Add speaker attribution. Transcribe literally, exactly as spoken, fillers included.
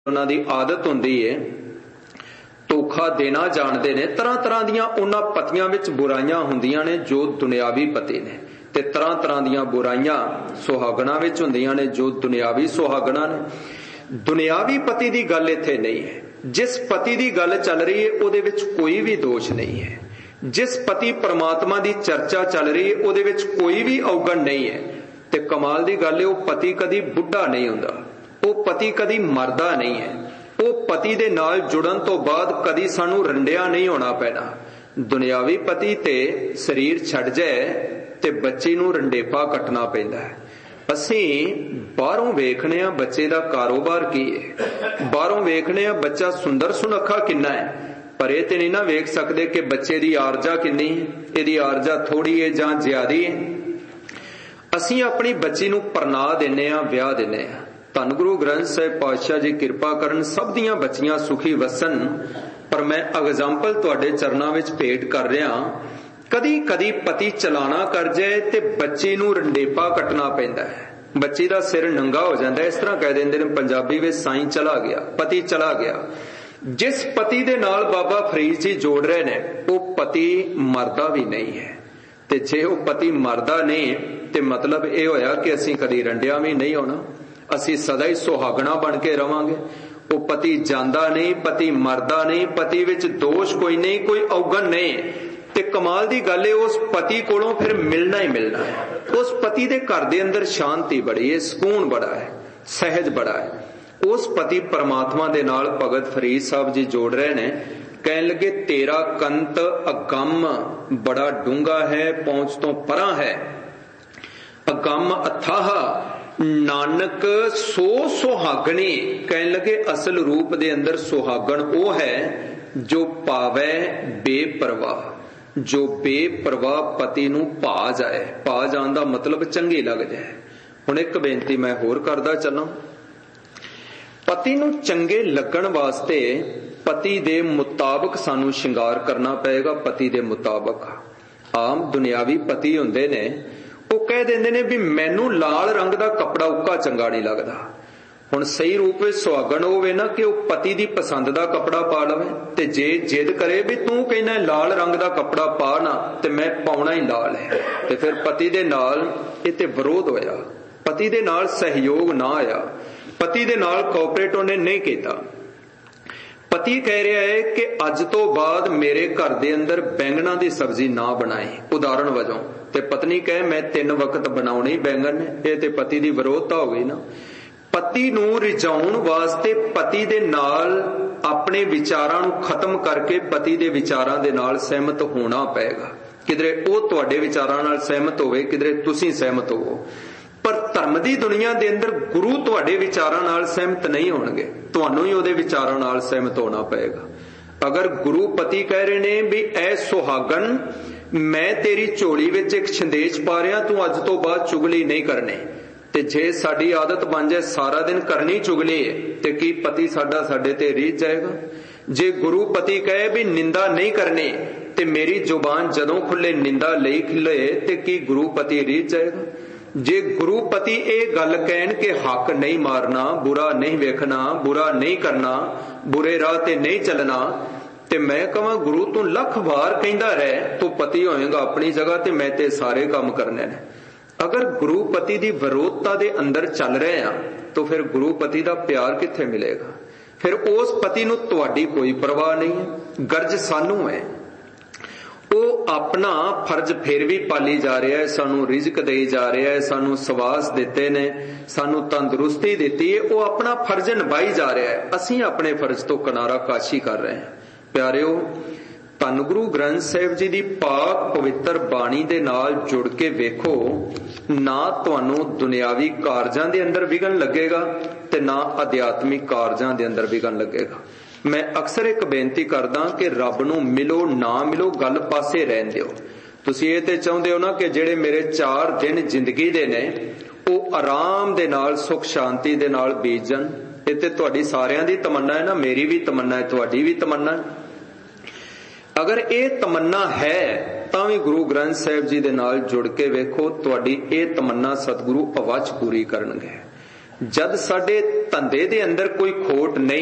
Speaker 1: उन्हां दी आदत हुंदी है धोखा देना जानते ने। तरह तरह दियां उन्हां पतियां विच बुराइयां हुंदियां ने जो दुनियावी पति ने, ते तरह तरह दियां बुराइयां सुहागणां विच हुंदियां ने जो दुनियावी सुहागणां ने। दुनियावी पति दी गल इत्थे नहीं है। जिस पति दी गल चल रही है उहदे विच कोई भी दोष नहीं है। जिस पति परमात्मा दी चर्चा चल रही है उहदे विच कोई भी अवगण नहीं है। ते कमाल दी गल है वो पति कदी बुढ़ा नहीं हुंदा, वो पति कदी मरदा नहीं है। वो पति दे नाल जुड़न तो बाद कदी सानू रंडिया नहीं होना पैना। दुनियावी पति ते शरीर छड़ जाए ते बच्चे नू रंडेपा कटना पैंदा है। असीं बाहरों वेखने आ बच्चे दा कारोबार की है, बाहरों वेखने आ बच्चा सुंदर सुनखा किन्ना है, पर ये ते नहीं ना वेख सकते कि बच्चे दी आरजा किन्नी है, इहदी आरजा थोड़ी है जां ज्यादी है। असीं अपनी बच्ची नू परना दिंने आ, ब्याह दिंने आ। धन गुरु ग्रंथ साहिब पातशाह जी कृपा करन सब दियां बच्चियां सुखी वसन, पर मैं एग्जाम्पल तुहाडे चरनां विच भेट कर रहा। कदी कदी पति चलाना कर जाए ते बच्ची नू रंडेपा कटना पैंदा है, बच्ची दा सिर नंगा हो जाता है। इस तरह कह देंदे ने पंजाबी विच साईं चला गया, पति चला गया। जिस पति दे नाल बाबा फरीद जी जोड़ रहे ने वो पति मरदा भी नहीं है, ते जे वो पति मरदा नहीं ते मतलब ये होया कि असीं कदी रंडिया भी नहीं होना, असीं सदा ही सुहागणा बन के रवांगे। वो पति जांदा नहीं, पति मरदा नहीं, पति विच दोष कोई नहीं, कोई अवगण नहीं। ते कमाल दी गल है उस पति कोलों फिर मिलना ही मिलना है। उस पति दे घर दे अंदर शांति बड़ी है, सुकून बड़ा है, सहज बड़ा है। उस पति परमात्मा दे नाल भगत फरीद साहब जी जोड़ रहे ने। कहन लगे तेरा कंत अगम बड़ा डूंगा है, पहुंच तो परा है। अगम अथाह नानक सो सुहागणी। कहन लगे असल रूप दे अंदर सुहागण वो है जो पावे बेपरवाह, जो बेपरवाह पति नू पा जाए। पा जान दा मतलब चंगी लग जाए। हुण एक बेनती मैं होर करदा चलां। पति नू चंगे लगन वास्ते पति दे मुताबिक सानू श्रृंगार करना पएगा। पति दे मुताबिक आम दुनियावी पति हुंदे ने वो कह देंदे ने भी मैनू लाल रंग दा कपड़ा उक्का चंगा नहीं लगदा। हुण सही रूप विच सुहागण होवे ना कि वह पति दी पसंद दा कपड़ा पा लवे, ते जे जिद करे भी तू कहना लाल रंग दा कपड़ा पा ना ते मैं पाउणा ही लाल है, ते फिर पति दे नाल इह ते विरोध होया, पति दे नाल सहयोग ना आया, पति दे नाल कोऑपरेट उहने नहीं कीता। पति कह रहा है कि अज तो बाद मेरे घर दे अंदर बैंगना दी सब्जी ना बनाए, उदाहरण वजों। ते पत्नी कहे मैं तीन वक्त बनाउणे बैंगन ने, ये ते पति दी विरोधता हो गई ना। पति नू रिझाउण वास्ते पति दे नाल अपने विचारां नू खत्म करके पति दे विचारां दे नाल सहमत होना पएगा। किधरे वो तुहाडे विचारां नाल सहमत होवे, किधरे तुसीं सहमत होवो। पर धर्म दी दुनिया दे अंदर गुरु तुहाडे विचारां नाल सहमत नहीं होणगे, तुहानू ही उहदे विचारां नाल सहमत होना पएगा। अगर गुरु पति कह रहे ने भी ऐ सुहागण मैं तेरी झोली विच एक संदेश पा रहा, तू अज तो बाद चुगली नहीं करनी, ते जे साडी आदत बन जाए सारा दिन करनी चुगली ते की पति साडा साडे ते रीझ जाएगा। जे गुरु पति कहे भी निंदा नहीं करनी ते मेरी जुबान जदों खुले निंदा लई खिले ते की गुरु पति रीझ जाएगा। जे गुरु पति ये गल कहन के हक नहीं मारना, बुरा नहीं वेखना, बुरा नहीं करना, बुरे राह ते नहीं चलना, ते मैं कहां गुरु तू लख बार कहंदा रहे तू पति होएगा अपनी जगह ते मैं ते सारे काम करने ने। अगर गुरु पति दी विरोधता दे अंदर चल रहे हैं तो फिर गुरु पति दा प्यार कित्थे मिलेगा। फिर उस पति नू तुहाडी कोई परवाह नहीं है, गर्ज सानू है। वो अपना फर्ज फिर भी पाली जा रहा है, सानू रिजक दे जा रहा है, सानू सवास दिते ने, सानू तंदुरुस्ती दिती है, वो अपना फर्ज निभाई जा रहा है। असीं अपने फर्ज तो किनारा काशी कर रहे हैं। प्यारिओ धन गुरु ग्रंथ साहिब जी दी पाक पवित्र बाणी दे नाल जुड़ के वेखो, ना तुहानू दुनियावी कारजां दे अंदर विघन लगेगा ते ना अध्यात्मिक कारजां दे अंदर विघन लगेगा। मैं अक्सर एक बेनती करदा कि रब नू मिलो ना मिलो गल पासे रहन दिओ। तुसीं ये ते चाहुंदे हो ना कि जेड़े मेरे चार दिन जिंदगी दे ने वो आराम दे नाल सुख शांति दे नाल बीत जाण। ये ते तुहाडी सारियां दी तमन्ना है ना, मेरी भी तमन्ना है, तुहाडी भी तमन्ना है। अगर ये तमन्ना है तां भी गुरु ग्रंथ साहिब जी दे नाल जुड़ के वेखो, तुहाडी ये तमन्ना सतगुरु अवश्य पूरी करनगे। जद साडे ਧੰਦੇ ਦੇ ਅੰਦਰ ਕੋਈ ਖੋਟ ਨਹੀਂ।